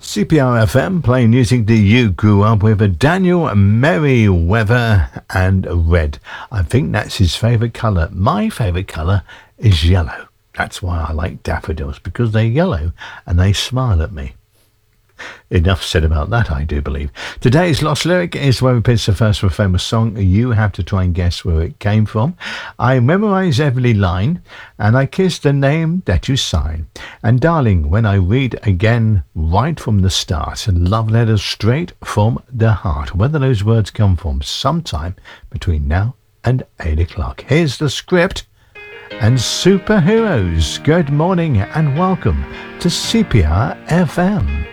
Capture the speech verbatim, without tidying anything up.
C P R F M playing music that you grew up with. A Daniel Merriweather and Red. I think that's his favourite colour. My favourite colour is yellow. That's why I like daffodils, because they're yellow and they smile at me. Enough said about that, I do believe. Today's Lost Lyric is where we pitch the first for a famous song. You have to try and guess where it came from. I memorise every line, and I kiss the name that you sign. And darling, when I read again right from the start, love letters straight from the heart. Whether those words come from sometime between now and eight o'clock. Here's the script. And superheroes, good morning and welcome to C P R F M.